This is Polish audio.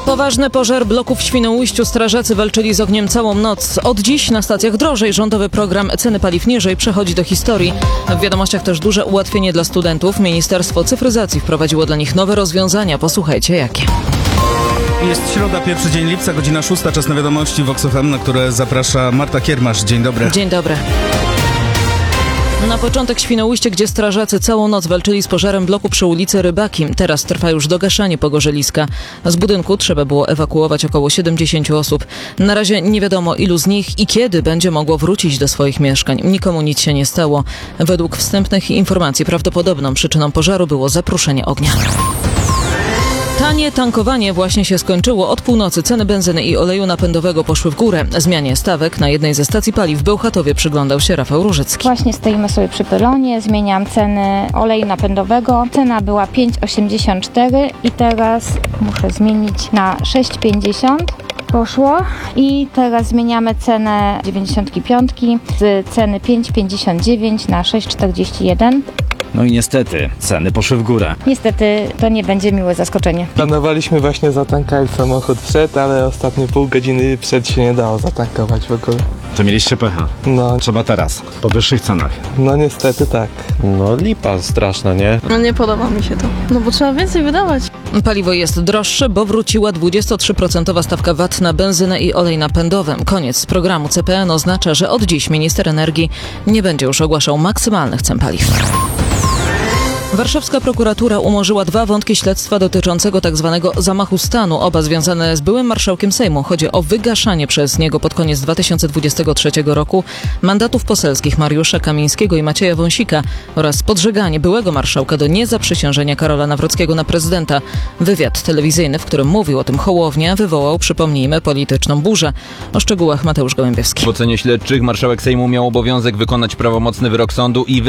Poważny pożar bloku w Świnoujściu. Strażacy walczyli z ogniem całą noc. Od dziś na stacjach drożej. Rządowy program ceny paliw niżej przechodzi do historii. W wiadomościach też duże ułatwienie dla studentów. Ministerstwo Cyfryzacji wprowadziło dla nich nowe rozwiązania. Posłuchajcie jakie. Jest środa, pierwszy dzień lipca, godzina 6, czas na wiadomości Vox FM, na które zaprasza Marta Kiermasz. Dzień dobry. Dzień dobry. Na początek Świnoujście, gdzie strażacy całą noc walczyli z pożarem bloku przy ulicy Rybaki. Teraz trwa już dogaszanie pogorzeliska. Z budynku trzeba było ewakuować około 70 osób. Na razie nie wiadomo, ilu z nich i kiedy będzie mogło wrócić do swoich mieszkań. Nikomu nic się nie stało. Według wstępnych informacji prawdopodobną przyczyną pożaru było zapruszenie ognia. Tanie tankowanie właśnie się skończyło. Od północy ceny benzyny i oleju napędowego poszły w górę. Zmianie stawek na jednej ze stacji paliw w Bełchatowie przyglądał się Rafał Różycki. Właśnie stoimy sobie przy pylonie, zmieniam ceny oleju napędowego. Cena była 5,84 i teraz muszę zmienić na 6,50. Poszło i teraz zmieniamy cenę 95 z ceny 5,59 na 6,41. No i niestety, ceny poszły w górę. Niestety to nie będzie miłe zaskoczenie. Planowaliśmy właśnie zatankować samochód przed, ale ostatnie pół godziny przed się nie dało zatankować w ogóle. To mieliście pecha. No, Trzeba teraz, po wyższych cenach. no niestety tak. No lipa straszna, nie? No nie podoba mi się to. No bo trzeba więcej wydawać. Paliwo jest droższe, bo wróciła 23% stawka VAT na benzynę i olej napędowy. Koniec z programu CPN oznacza, że od dziś minister energii nie będzie już ogłaszał maksymalnych cen paliw. Warszawska prokuratura umorzyła 2 wątki śledztwa dotyczącego tzw. zamachu stanu, oba związane z byłym marszałkiem Sejmu. Chodzi o wygaszanie przez niego pod koniec 2023 roku mandatów poselskich Mariusza Kamińskiego i Macieja Wąsika oraz podżeganie byłego marszałka do niezaprzysiężenia Karola Nawrockiego na prezydenta. Wywiad telewizyjny, w którym mówił o tym Hołownia, wywołał, przypomnijmy, polityczną burzę. O szczegółach Mateusz Gołębiewski. W ocenie śledczych marszałek Sejmu miał obowiązek wykonać prawomocny wyrok sądu i